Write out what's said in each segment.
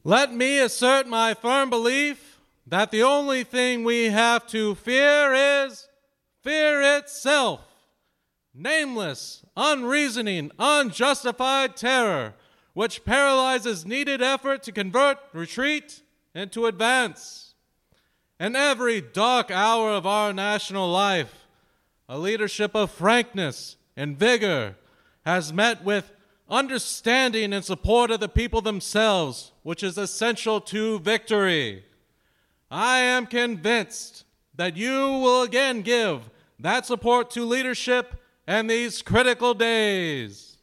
Let me assert my firm belief that the only thing we have to fear is fear itself. Nameless, unreasoning, unjustified terror, which paralyzes needed effort to convert retreat into advance. In every dark hour of our national life, a leadership of frankness and vigor has met with understanding and support of the people themselves, which is essential to victory. I am convinced that you will again give that support to leadership in these critical days.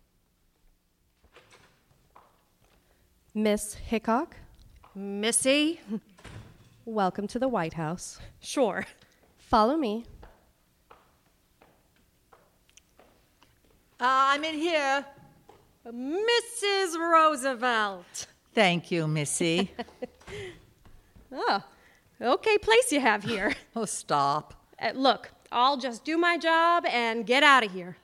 Miss Hickok, Missy? welcome to the White House. Sure. Follow me. I'm in here. Mrs. Roosevelt. Thank you, Missy. Oh, okay place you have here. Oh, stop. Look, I'll just do my job and get out of here.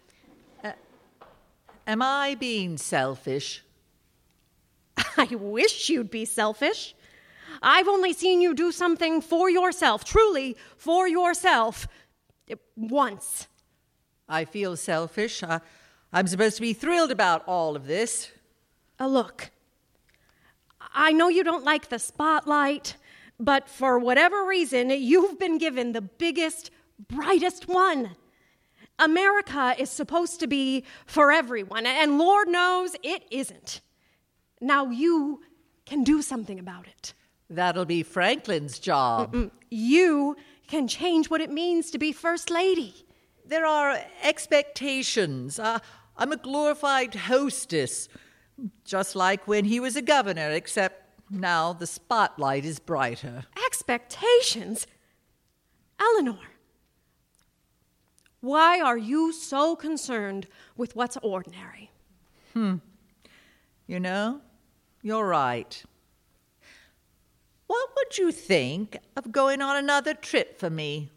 Am I being selfish? I wish you'd be selfish. I've only seen you do something for yourself, truly for yourself, once. I feel selfish. I'm supposed to be thrilled about all of this. Look, I know you don't like the spotlight, but for whatever reason, you've been given the biggest, brightest one. America is supposed to be for everyone, and Lord knows it isn't. Now you can do something about it. That'll be Franklin's job. You can change what it means to be First Lady. There are expectations. I'm a glorified hostess, just like when he was a governor, except now the spotlight is brighter. Expectations? Eleanor, why are you so concerned with what's ordinary? You know, you're right. What would you think of going on another trip for me?